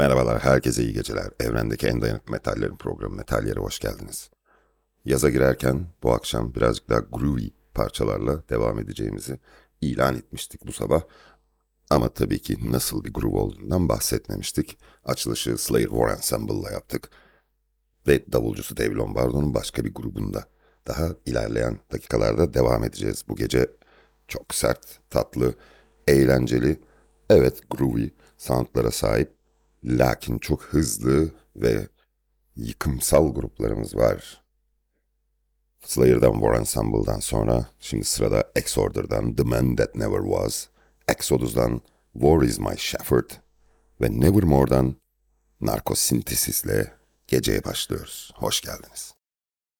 Merhabalar, herkese iyi geceler. Evrendeki en dayanıklı metallerin programı Metal Yer'e hoş geldiniz. Yaza girerken bu akşam birazcık daha groovy parçalarla devam edeceğimizi ilan etmiştik bu sabah. Ama tabii ki nasıl bir groove olduğundan bahsetmemiştik. Açılışı Slayer War Ensemble'la yaptık. Ve davulcusu Dave Lombardo'nun başka bir grubunda daha ilerleyen dakikalarda devam edeceğiz. Bu gece çok sert, tatlı, eğlenceli, evet groovy soundlara sahip, lakin çok hızlı ve yıkımsal gruplarımız var. Slayer'dan War Ensemble'dan sonra şimdi sırada Exorder'dan The Man That Never Was, Exodus'dan War Is My Shepherd ve Nevermore'dan Narkosintesis'le geceye başlıyoruz. Hoş geldiniz.